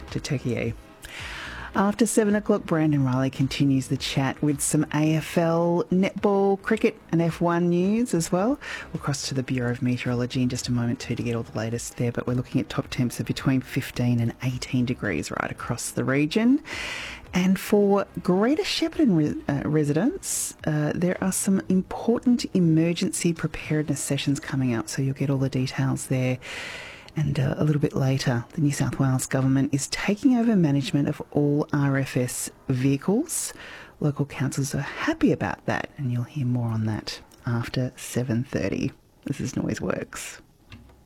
to Tekie. After 7 o'clock, Brandon Riley continues the chat with some AFL, netball, cricket and F1 news as well. We'll cross to the Bureau of Meteorology in just a moment too to get all the latest there, but we're looking at top temps of between 15 and 18 degrees right across the region. And for Greater Shepparton residents, there are some important emergency preparedness sessions coming up, so you'll get all the details there. And a little bit later, the New South Wales Government is taking over management of all RFS vehicles. Local councils are happy about that, and you'll hear more on that after 7:30. This is Noiseworks.